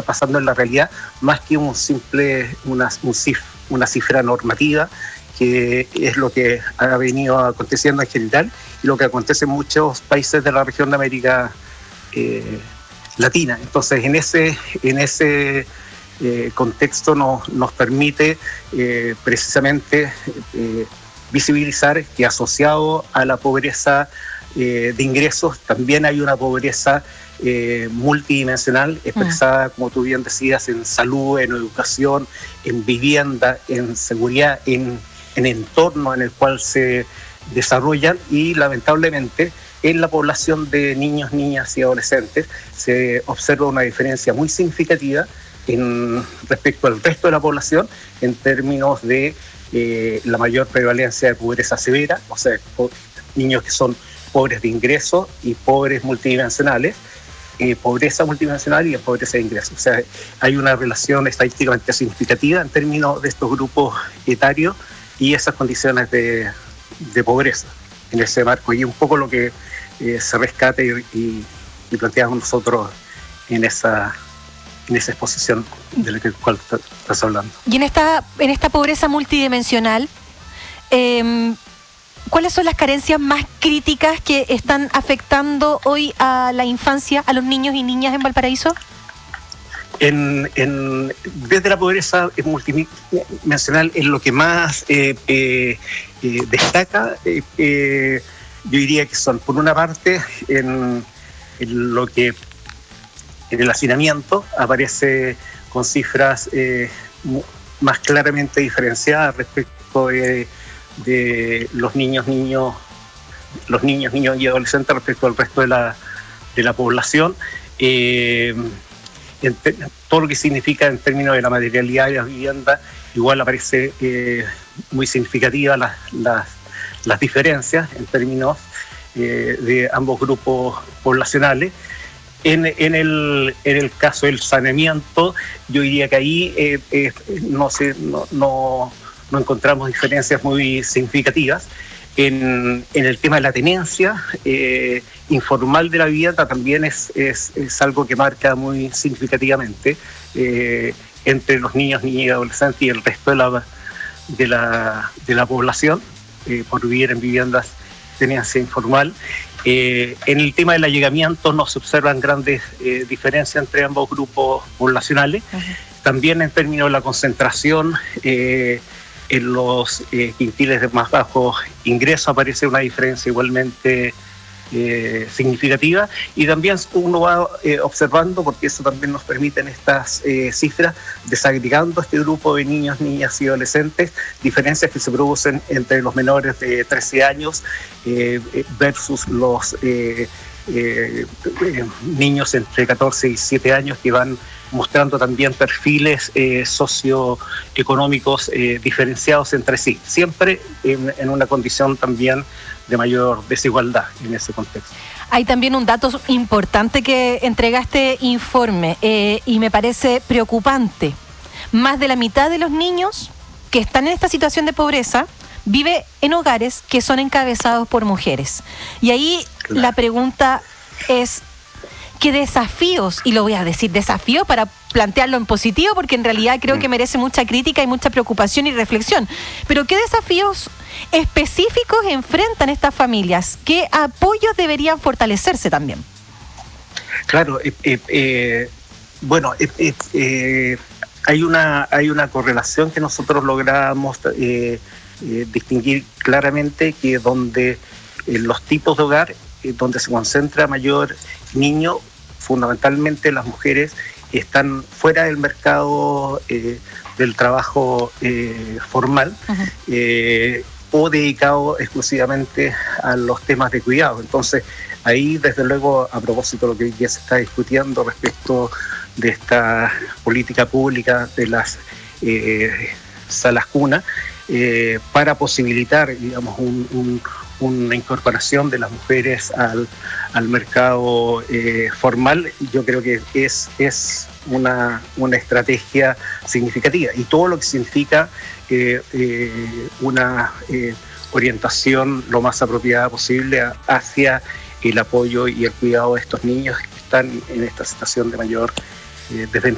pasando en la realidad, más que una cifra normativa, que es lo que ha venido aconteciendo en general y lo que acontece en muchos países de la región de América Latina. Entonces, en ese contexto nos permite precisamente visibilizar que asociado a la pobreza de ingresos también hay una pobreza multidimensional expresada, como tú bien decías, en salud, en educación, en vivienda, en seguridad, en entorno en el cual se desarrollan, y lamentablemente en la población de niños, niñas y adolescentes se observa una diferencia muy significativa respecto al resto de la población en términos de la mayor prevalencia de pobreza severa, o sea, niños que son pobres de ingresos y pobres multidimensionales, pobreza multidimensional y pobreza de ingresos. O sea, hay una relación estadísticamente significativa en términos de estos grupos etarios y esas condiciones de pobreza en ese marco. Y un poco lo que se rescata y planteamos nosotros en esa exposición de la cual estás hablando. Y en esta pobreza multidimensional, ¿cuáles son las carencias más críticas que están afectando hoy a la infancia, a los niños y niñas en Valparaíso? Desde la pobreza multidimensional, en lo que más destaca, yo diría que son, por una parte, en el hacinamiento aparece con cifras más claramente diferenciadas respecto de los niños y adolescentes respecto al resto de la población. Todo lo que significa en términos de la materialidad de la vivienda, igual aparece muy significativa las diferencias en términos de ambos grupos poblacionales. En el caso del saneamiento, yo diría que ahí no encontramos diferencias muy significativas. En el tema de la tenencia informal de la vivienda también es algo que marca muy significativamente entre los niños y adolescentes y el resto de la población por vivir en viviendas de tenencia informal. En el tema del allegamiento no se observan grandes diferencias entre ambos grupos poblacionales. Uh-huh. También en términos de la concentración en los quintiles de más bajos ingresos aparece una diferencia igualmente significativa, y también uno va observando, porque eso también nos permite en estas cifras, desagregando este grupo de niños, niñas y adolescentes, diferencias que se producen entre los menores de 13 años versus los niños entre 14 y 17 años, que van mostrando también perfiles socioeconómicos diferenciados entre sí, siempre en una condición también de mayor desigualdad en ese contexto. Hay también un dato importante que entrega este informe y me parece preocupante. Más de la mitad de los niños que están en esta situación de pobreza vive en hogares que son encabezados por mujeres. Y ahí claro, la pregunta es, ¿qué desafíos? Y lo voy a decir desafío para plantearlo en positivo, porque en realidad creo que merece mucha crítica y mucha preocupación y reflexión. Pero ¿qué desafíos específicos enfrentan estas familias? ¿Qué apoyos deberían fortalecerse también? Claro, hay una correlación que nosotros logramos distinguir claramente, que donde los tipos de hogar donde se concentra mayor niño, fundamentalmente las mujeres, están fuera del mercado del trabajo formal, uh-huh, o dedicado exclusivamente a los temas de cuidado. Entonces, ahí, desde luego, a propósito de lo que hoy día se está discutiendo respecto de esta política pública de las salas cuna, para posibilitar, digamos, una incorporación de las mujeres al mercado formal, yo creo que es una estrategia significativa, y todo lo que significa una orientación lo más apropiada posible hacia el apoyo y el cuidado de estos niños que están en esta situación de mayor desventaja.